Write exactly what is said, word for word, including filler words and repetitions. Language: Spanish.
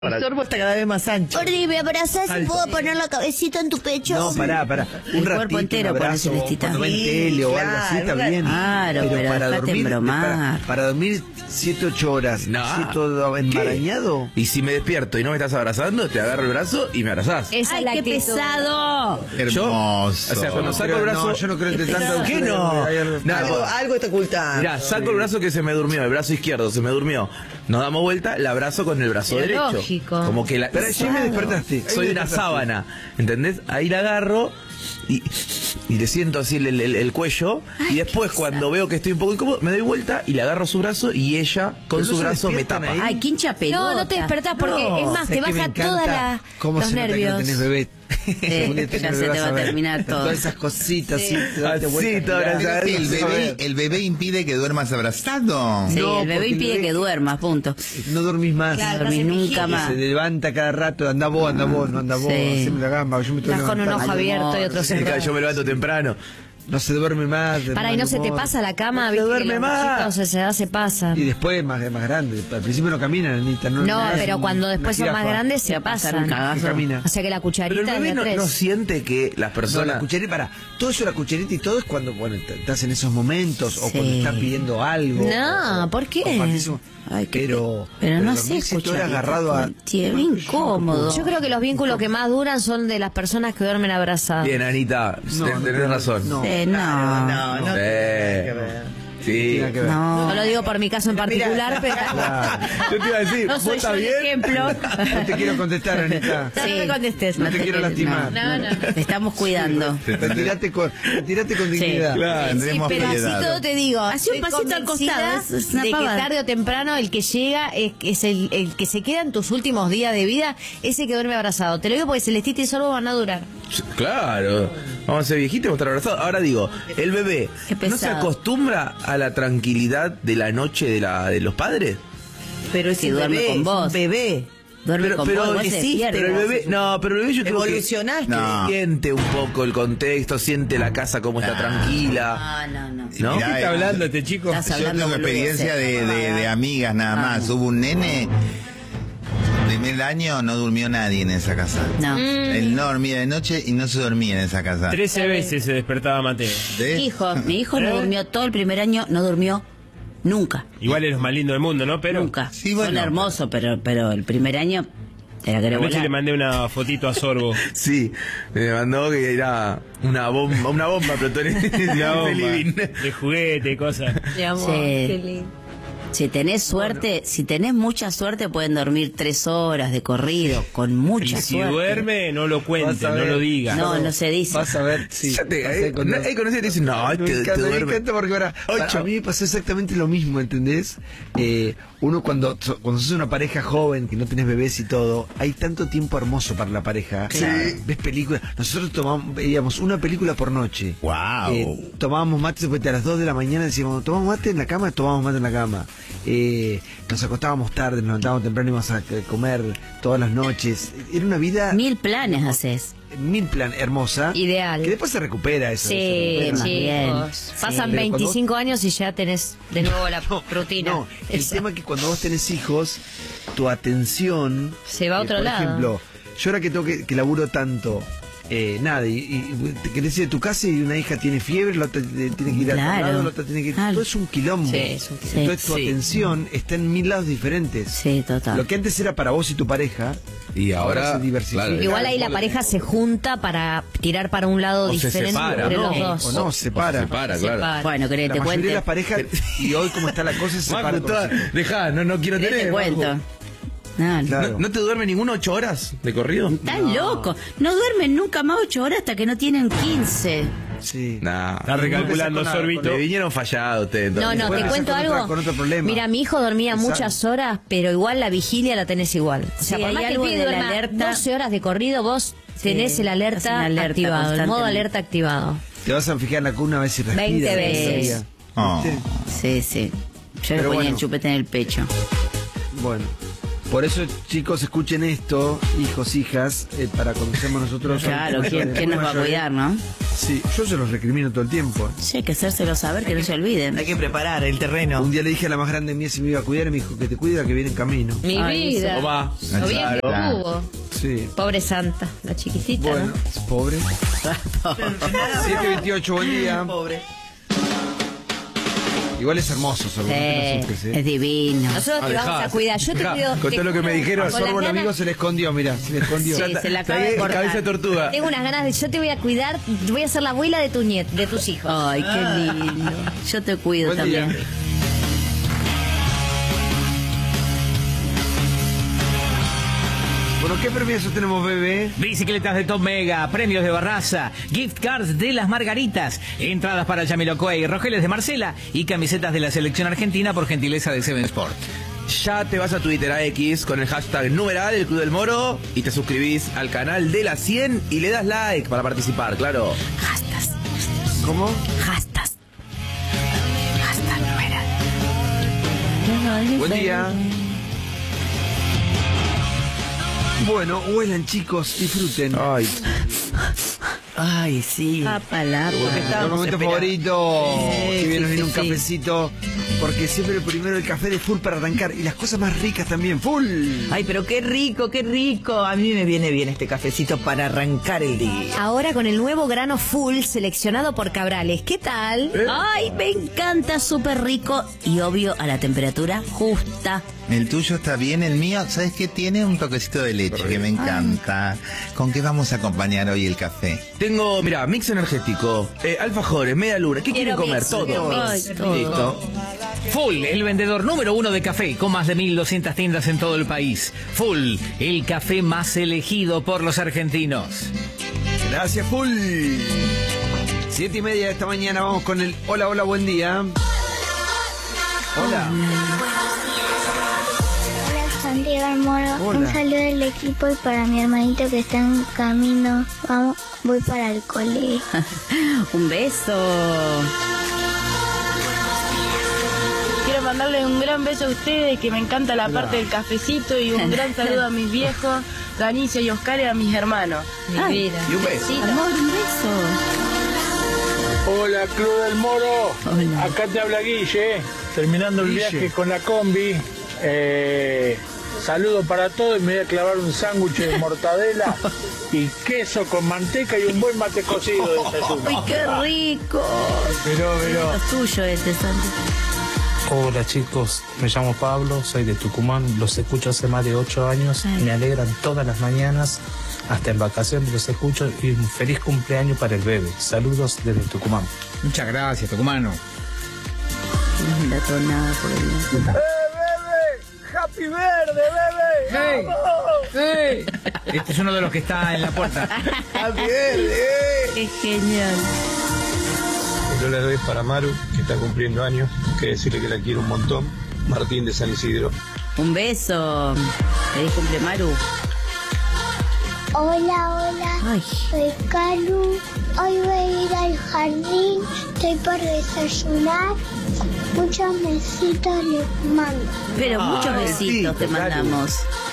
El sorbo está cada vez más ancho. Ordi, ¿me abrazás y puedo poner la cabecita en tu pecho? No, pará, pará. Un el ratito, cuerpo entero, un abrazo, Celestita. cuando ven Sí, tele o algo claro, así, está bien. Claro, pero para dejate dormir, embromar. para, para dormir siete, ocho horas, No. así todo enmarañado. Y si me despierto y no me estás abrazando, te agarro el brazo y me abrazás. Esa Ay, es la qué actitud. pesado. Hermoso. O sea, cuando saco el brazo... No, yo no creo que tanto. ¿Qué no? No, Algo, algo está ocultando. Mirá, saco el brazo que se me durmió, el brazo izquierdo se me durmió. Nos damos vuelta, la abrazo con el brazo Pero derecho. lógico. Como que la... Pero allí me despertaste. Ahí Soy me una despertaste. sábana, ¿entendés? Ahí la agarro y, y le siento así el, el- el cuello. Ay, y después, qué cuando veo que estoy un poco incómodo, me doy vuelta y le agarro su brazo y ella, con Pero su no se brazo, me despiertan tapa. ahí. Ay, qué hincha pelota. No, no te despertás porque No, es más, te ¿sabes qué me baja encanta? toda la, ¿Cómo los se nota que nervios. no tenés bebé? Sí, Julieta, ya no se lo te vas va a ver. terminar todo. Todas esas cositas, Sí. así, te date Así, vuelta, todas mirá. las- El bebé, el bebé impide que duermas abrazado. Sí, No, el bebé porque el impide bebé- que duermas, punto. No dormís más. Claro, No dormís estás en nunca vigilia. más. Se levanta cada rato, anda vos, anda vos, no anda vos, Sí. haceme la gamba, yo me tengo que Estás con un levantar. ojo Mal abierto y humor. otro Sí, cerrado. yo me levanto temprano. No se duerme más. de Para, mal y no se te humor. pasa la cama, No se viste que duerme los más. chicos a esa edad se pasan. Y después más, más grande. Al principio no camina, Anita. No, No, no pero cuando después son más grandes se va a pasar pasan. un No cagazo. camina. O sea que la Pero el cucharita bebé de no, tres. no siente que las No, personas... la cucharita, para, todo eso, la cucharita y todo es cuando, bueno, t- estás en esos momentos o Sí. cuando estás pidiendo algo. No, o- ¿por qué? compartís un- Ay, qué pero, Pero no dormir sé siete escuchar. horas agarrado a... Es bien incómodo. Yo creo que los vínculos que más duran son de las personas que duermen abrazadas. Bien, Anita, No, ten- no tenés tiene- razón. no. Eh, no. No, no. Sí. tiene que ver. Sí. Tiene que ver. No. No lo digo por mi caso en particular, pero Claro. Yo te iba a decir, no ¿vos soy yo estás el bien? ejemplo. No te quiero contestar, Anita. No me contestes. No te quiero lastimar. No, no. Te estamos cuidando. Retirate con, retirate con dignidad. Claro. Sí, Tendremos pero así piedad. todo te digo. Hace un estoy pasito al convencida costado, es- es una de que pavada. tarde o temprano el que llega es, es el, el que se queda en tus últimos días de vida, ese que duerme abrazado. Te lo digo porque Celestita y Sorbo van a durar. Claro. Vamos a ser viejitos y vamos a estar abrazados. Ahora digo, el bebé, Qué ¿no se pesado. acostumbra a la tranquilidad de la noche de, la, de los padres? Pero es Que un duerme bebé, con es vos. un bebé. Duerme Pero, con pero, vos, vos se existe, despiertas. pero el bebé, no, pero el bebé yo creo que Evolucionaste. No. siente un poco el contexto, siente la casa como está tranquila. No, no, no. ¿No? Mirá, ¿Qué está hablando este chico? Estás Yo hablando tengo experiencia de, de, de amigas nada más. Hubo un nene, primer año no durmió nadie en esa casa. No. Él no dormía de noche y no se dormía en esa casa. Trece veces se despertaba Mateo. ¿Sí? Hijo, mi hijo no durmió todo el primer año, no durmió nunca. Igual es lo más lindo del mundo, ¿no? Pero Nunca. Sí, Son bueno. hermosos, pero, pero el primer año te la querés anoche volar. le mandé una fotito a Sorbo. Sí, me mandó que era una bomba, una bomba platónica Una bomba de living. de juguete y cosas. Mi amor, Sí. qué lindo. Si tenés suerte, si tenés mucha suerte, pueden dormir tres horas de corrido, con Y mucha si suerte. duerme, no lo cuente, Vas a no ver. lo diga. No, no se dice. Vas a ver, sí. Ya te, vas a eh, encontrar. ahí conocí y te dicen, no, Me te, te encanta, me duerme. encanta porque ahora, Ocho. a mí me pasó exactamente lo mismo, ¿entendés? Eh, uno cuando, cuando sos una pareja joven, que no tenés bebés y todo, hay tanto tiempo hermoso para la pareja. Sí. Ves películas, nosotros tomamos, veíamos una película por noche. Wow. Eh, tomábamos mate después de a las dos de la mañana, decíamos, tomamos mate en la cama, tomamos mate en la cama. Eh, nos acostábamos tarde, nos levantábamos temprano, íbamos a c- comer todas las noches. Era una vida... Mil planes haces. Mil plan, hermosa. Ideal. Que después se recupera eso. se Sí, recupera. más bien. chicos. Sí. Pasan Pero cuando- veinticinco años y ya tenés de nuevo la rutina. No, el Esa. tema es que cuando vos tenés hijos, tu atención... Se va a eh, otro por lado. ejemplo, yo ahora que tengo que, que laburo tanto... Eh, nada, y, y te querés ir de tu casa y una hija tiene fiebre, la otra eh, tiene que ir Claro. a otro lado, la otra tiene que ir... Claro. Todo es un quilombo. Sí, es un quilombo. Entonces tu Sí. atención está en mil lados diferentes. Sí, total. Lo que antes era para vos y tu pareja, Y ahora, se diversifica. claro, Igual ahí la pareja se junta para tirar para un lado O se diferente separa, entre ¿no? los dos. O no, se separa. Se separa, Se claro. separa. Bueno, querés La te mayoría de cuente. las parejas, y hoy como está la cosa, se separa. Macu, toda- dejá, no, no quiero ¿Querés tener. te cuento? Macu. No, no. Claro. ¿No, ¿No te duerme ninguno ocho horas de corrido? Estás loco. No duermen nunca más ocho horas hasta que no tienen quince. Sí. Nah. Está recalculando, Empezá con la- Sorbito. Le vinieron fallados ustedes. No, no, Después te empezás cuento con algo. otra- con otro problema. Mira, mi hijo dormía Exacto. muchas horas, pero igual la vigilia la tenés igual. O sea, Sí, por hay más que el algo pibe de la duerma alerta. doce horas de corrido, vos tenés Sí, el alerta, estás en alerta activado, el modo constantemente. alerta activado. Te vas a fijar en la cuna a ver si respira. veinte todavía. veces. Oh. ¿Viste? Sí, sí. Yo le Pero ponía bueno. el chupete en el pecho. Bueno. Por eso, chicos, escuchen esto, hijos, hijas, eh, para cuando seamos nosotros... Claro, ¿quién, quién nos va a mayores. cuidar, no? Sí, yo se los recrimino todo el tiempo. Sí, hay que hacérselo saber, que no se olviden. Hay que preparar el terreno. Un día le dije a la más grande mía si me iba a cuidar y me dijo que te cuida, que viene en camino. Mi Ay, vida. Toma. Lo bien que Claro. tuvo. Sí. Pobre Santa, la chiquitita, Bueno, ¿no? es pobre. siete veintiocho, buen día. Pobre. Igual es hermoso, Sorbo, no te lo asustes, Sí, ¿eh? es divino. Nosotros te Dejá, vamos a cuidar. Yo te dejá. cuido. Con te todo lo que me juro, dijeron, con Sorbo, las el amigo, ganas- se le escondió, mira, se le escondió. Sí, se la acaba de cortar. Cabeza de tortuga. Tengo unas ganas de. Yo te voy a cuidar. Voy a ser la abuela de, tu niet, de tus hijos. Ay, qué lindo. Yo te cuido Buen día. también. Bueno, ¿qué premios tenemos, bebé? Bicicletas de Top Mega, premios de Barraza, gift cards de las Margaritas, entradas para Jamiroquai, rogeles de Marcela y camisetas de la selección argentina por gentileza de Seven Sport. Ya te vas a Twitter, a X, con el hashtag numeral el Club del Moro y te suscribís al canal de la cien y le das like para participar, claro. Hastas, ¿Cómo? hastas. Hastas numeral. Buen día. Bueno, huelan, chicos, disfruten. Ay, Ay, sí. A palabra. Porque Mi estábamos momento esperando. favorito, Sí, si bien sí, nos viene sí, un sí. cafecito, porque siempre el primero el café de full para arrancar y las cosas más ricas también, full. Ay, pero qué rico, qué rico. A mí me viene bien este cafecito para arrancar el día. Ahora con el nuevo grano full seleccionado por Cabrales. ¿Qué tal? Ay, me encanta, súper rico y obvio a la temperatura justa. El tuyo está bien, el mío, ¿sabes qué? Tiene un toquecito de leche que me encanta. ¿Con qué vamos a acompañar hoy el café? tengo, mira, mix energético, eh, alfajores, media luna. ¿Qué quieren Quiero comer? mix, Todo. quiero mix. Ay, todo. Listo. Full, el vendedor número uno de café, con más de mil doscientas tiendas en todo el país. Full, el café más elegido por los argentinos. Gracias, full. Siete y media de esta mañana vamos con el hola, hola, buen día. Hola. Hola, Santiago del Moro. Hola. Un saludo del equipo y para mi hermanito que está en camino. Vamos, voy para el colegio. Un beso. Quiero mandarle un gran beso a ustedes, que me encanta la parte del cafecito, y un gran saludo a mis viejos, Ganicia y Oscar, y a mis hermanos. Mi Ay. vida. Y un beso. Amor, un beso. Hola, Club del Moro. Hola. Acá te habla Guille, terminando el Guille. viaje con la combi. Eh, saludo para todos y me voy a clavar un sándwich de mortadela y queso con manteca y un buen mate cocido de desayuno. Ay, qué rico. Pero, pero. Es tuyo este, Santi. Hola chicos, me llamo Pablo, soy de Tucumán, los escucho hace más de ocho años, Ay. me alegran todas las mañanas, hasta en vacaciones los escucho y un feliz cumpleaños para el bebé. Saludos desde Tucumán. Muchas gracias, tucumano. La tonada por el... ¡Happy verde, bebé! ¡Hey! Este es uno de los que está en la puerta. Qué genial. Yo le doy para Maru, que está cumpliendo años, que decirle que la quiero un montón. Martín de San Isidro. Un beso. Feliz cumple, Maru. Hola, hola. Ay. Soy Calu. Hoy voy a ir al jardín. Estoy por desayunar. Muchos besitos les mando. Pero muchos Ay, besitos sí, te claro. mandamos.